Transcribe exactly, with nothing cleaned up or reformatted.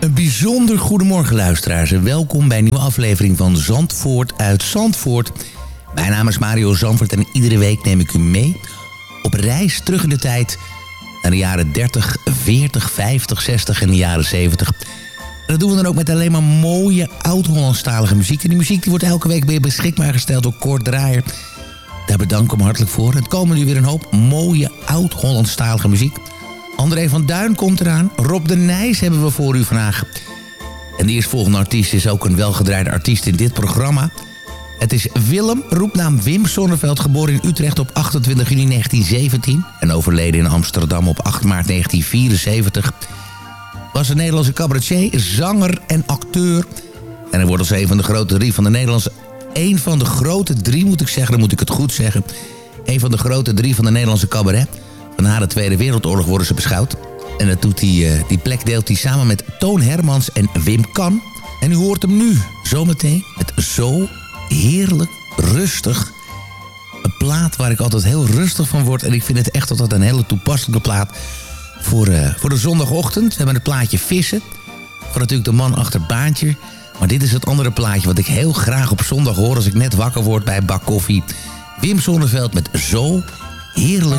Een bijzonder goedemorgen luisteraars en welkom bij een nieuwe aflevering van Zandvoort uit Zandvoort. Mijn naam is Mario Zandvoort en iedere week neem ik u mee op reis terug in de tijd naar de jaren dertig, veertig, vijftig, zestig en de jaren zeventig. En dat doen we dan ook met alleen maar mooie oud-Hollandstalige muziek. En die muziek die wordt elke week weer beschikbaar gesteld door Kort Draaier. Daar bedank ik hem hartelijk voor. Het komen nu weer een hoop mooie oud-Hollandstalige muziek. André van Duin komt eraan. Rob de Nijs hebben we voor u vandaag. En de eerstvolgende artiest is ook een welgedraaide artiest in dit programma. Het is Willem, roepnaam Wim Sonneveld, geboren in Utrecht op achtentwintig juni negentien zeventien... en overleden in Amsterdam op acht maart negentien vierenzeventig. Was een Nederlandse cabaretier, zanger en acteur. En hij wordt als een van de grote drie van de Nederlandse... een van de grote drie, moet ik zeggen, dan moet ik het goed zeggen... een van de grote drie van de Nederlandse cabaret... Na de Tweede Wereldoorlog worden ze beschouwd. En dat doet die, uh, die plek deelt hij samen met Toon Hermans en Wim Kan. En u hoort hem nu, zometeen, met Zo Heerlijk Rustig. Een plaat waar ik altijd heel rustig van word. En ik vind het echt altijd een hele toepasselijke plaat voor, uh, voor de zondagochtend. We hebben het plaatje Vissen. Van natuurlijk de man achter Baantje. Maar dit is het andere plaatje wat ik heel graag op zondag hoor... als ik net wakker word bij een bak koffie. Wim Sonneveld met Zo Heerlijk